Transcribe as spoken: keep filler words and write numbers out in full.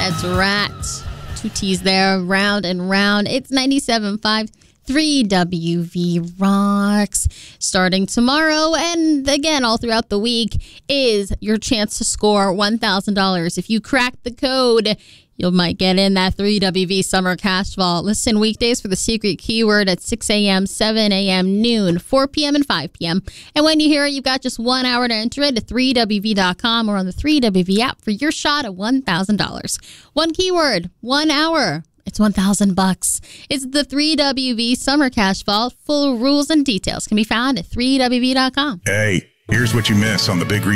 That's right. Two T's there, round and round. It's ninety-seven point five. three W V Rocks. Starting tomorrow and again all throughout the week is your chance to score one thousand dollars. If you crack the code, you might get in that three W V Summer Cash Vault. Listen weekdays for the secret keyword at six a.m., seven a.m., noon, four p.m., and five p.m. And when you hear it, you've got just one hour to enter it at three W V dot com or on the three W V app for your shot at one thousand dollars. One keyword, one hour. It's one thousand bucks. It's the three W V Summer Cash Vault. Full rules and details can be found at three W V dot com. Hey, here's what you miss on the Big